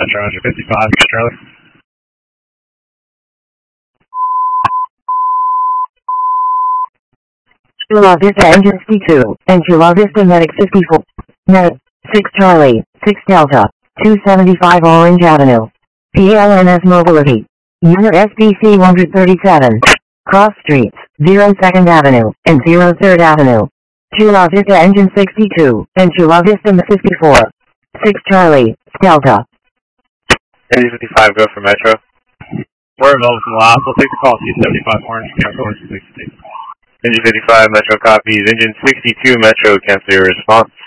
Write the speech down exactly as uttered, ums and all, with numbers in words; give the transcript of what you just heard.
Metro engine fifty-five, Charlie. Chula Vista engine sixty-two, and Chula Vista medic fifty-four. Medic, six Charlie, six Delta, two seventy-five Orange Avenue. P L N S Mobility. Unit S B C one thirty-seven. Cross streets, zero second Avenue, and zero third Avenue. Chula Vista engine sixty-two, and Chula Vista fifty-four. six Charlie, Delta. Engine fifty-five, go for Metro. We're available from the last. We'll take the call. two seventy-five Orange, cancel Orange sixty-two. Engine fifty-five, Metro copies. Engine sixty-two, Metro, cancel your response.